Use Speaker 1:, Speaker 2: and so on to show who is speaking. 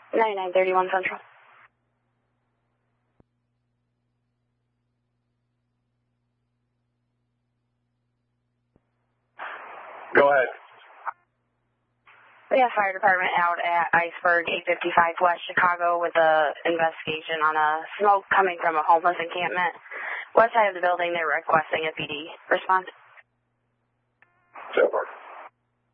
Speaker 1: 9931 Central.
Speaker 2: Go ahead.
Speaker 1: We have fire department out at Iceberg 855 West Chicago with an investigation on a smoke coming from a homeless encampment. West side of the building, they're requesting a PD response.
Speaker 2: So far.